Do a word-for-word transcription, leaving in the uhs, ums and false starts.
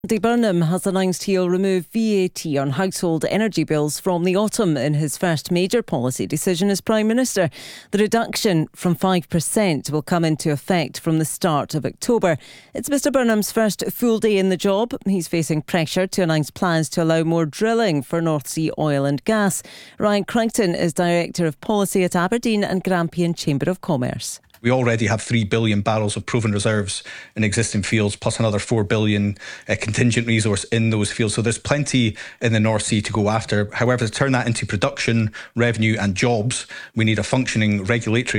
Andy Burnham has announced he'll remove V A T on household energy bills from the autumn in his first major policy decision as Prime Minister. The reduction from five percent will come into effect from the start of October. It's Mr Burnham's first full day in the job. He's facing pressure to announce plans to allow more drilling for North Sea oil and gas. Ryan Crichton is Director of Policy at Aberdeen and Grampian Chamber of Commerce. We already have three billion barrels of proven reserves in existing fields, plus another four billion uh, contingent resource in those fields. So there's plenty in the North Sea to go after. However, to turn that into production, revenue and jobs, we need a functioning regulatory